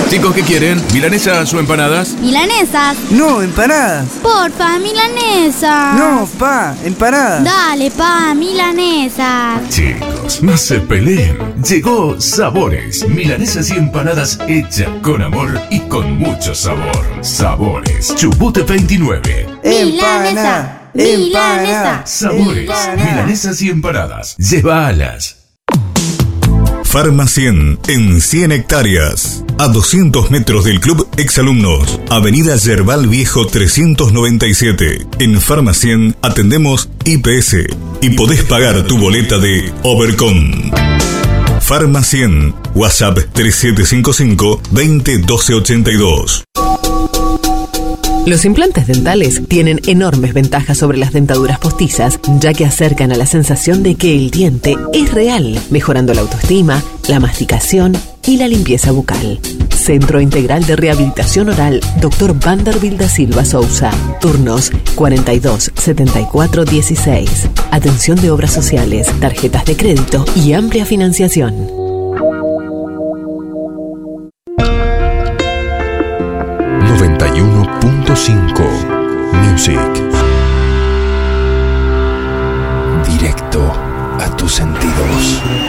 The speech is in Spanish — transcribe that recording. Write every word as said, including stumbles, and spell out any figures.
Chicos, ¿qué quieren? ¿Milanesas o empanadas? Milanesas. No, empanadas. Porfa, milanesas. No, pa, empanadas. Dale, pa, milanesas. Chicos, no se peleen. Llegó Sabores. Milanesas y empanadas hechas con amor y con mucho sabor. Sabores. Chubut veintinueve. Milanesa. Milanesa. Sabores. Milanesas y empanadas. Llévalas. Farma cien, en cien hectáreas. A doscientos metros del Club Exalumnos. Avenida Yerbal Viejo trescientos noventa y siete. En Farma cien atendemos I P S y podés pagar tu boleta de Overcom. Farma cien. WhatsApp tres siete cinco cinco, veinte, doce ochenta y dos. Los implantes dentales tienen enormes ventajas sobre las dentaduras postizas, ya que acercan a la sensación de que el diente es real, mejorando la autoestima, la masticación y la limpieza bucal. Centro Integral de Rehabilitación Oral, doctor Vanderbilt da Silva Sousa. Turnos cuarenta y dos, setenta y cuatro, dieciséis. Atención de obras sociales, tarjetas de crédito y amplia financiación. noventa y uno punto cinco Music. Directo a tus sentidos.